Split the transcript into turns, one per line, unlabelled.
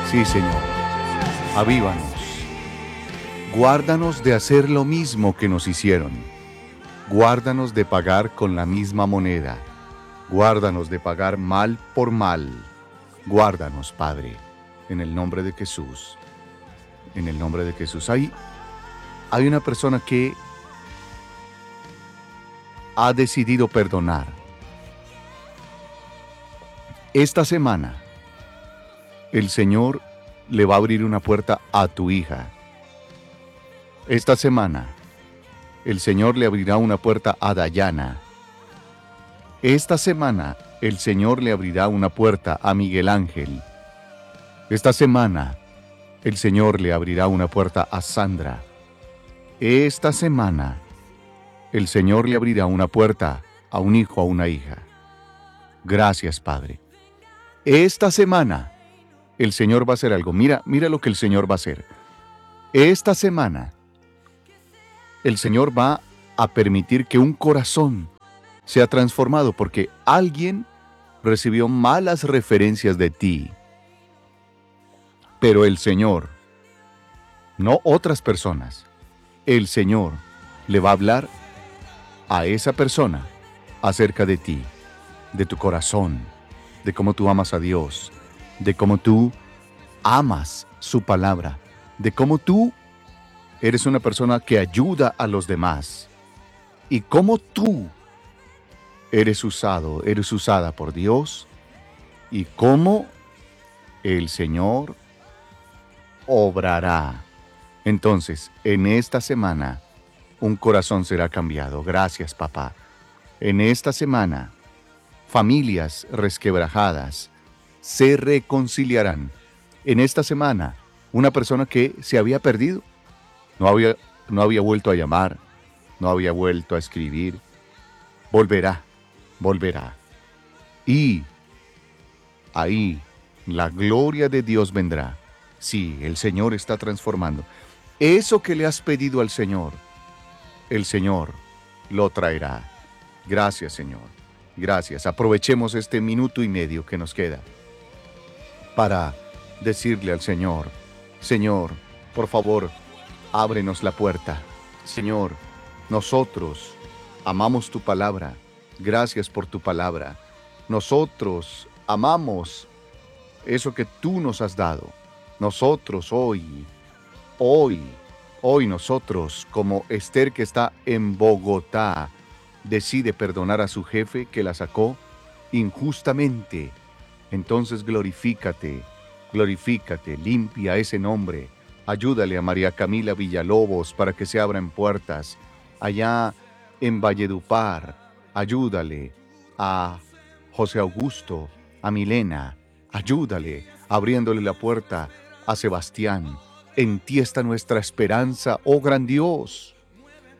Sí, Señor. Avívanos. Guárdanos de hacer lo mismo que nos hicieron. Guárdanos de pagar con la misma moneda. Guárdanos de pagar mal por mal. Guárdanos, Padre, en el nombre de Jesús. En el nombre de Jesús. Hay una persona que ha decidido perdonar. Esta semana, el Señor le va a abrir una puerta a tu hija. Esta semana, el Señor le abrirá una puerta a Dayana. Esta semana, el Señor le abrirá una puerta a Miguel Ángel. Esta semana, el Señor le abrirá una puerta a Sandra. Esta semana, el Señor le abrirá una puerta a un hijo, a una hija. Gracias, Padre. Esta semana, el Señor va a hacer algo. Mira lo que el Señor va a hacer. Esta semana, el Señor va a permitir que un corazón sea transformado porque alguien recibió malas referencias de ti. Pero el Señor, no otras personas, el Señor le va a hablar a esa persona acerca de ti, de tu corazón, de cómo tú amas a Dios, de cómo tú amas su palabra, de cómo tú eres una persona que ayuda a los demás y cómo tú eres usada por Dios y cómo el Señor obrará. Entonces, en esta semana, un corazón será cambiado. Gracias, papá. En esta semana, familias resquebrajadas se reconciliarán. En esta semana, una persona que se había perdido, no había vuelto a llamar, no había vuelto a escribir, volverá. Y ahí la gloria de Dios vendrá. Sí, el Señor está transformando. Eso que le has pedido al Señor, el Señor lo traerá. Gracias, Señor. Gracias. Aprovechemos este minuto y medio que nos queda para decirle al Señor, Señor, por favor, ábrenos la puerta. Señor, nosotros amamos tu palabra. Gracias por tu palabra. Nosotros amamos eso que tú nos has dado. Nosotros hoy nosotros, como Esther que está en Bogotá, decide perdonar a su jefe que la sacó injustamente. Entonces glorifícate, limpia ese nombre. Ayúdale a María Camila Villalobos para que se abran puertas. Allá en Valledupar, ayúdale a José Augusto, a Milena, ayúdale abriéndole la puerta a Sebastián. En ti está nuestra esperanza, oh gran Dios.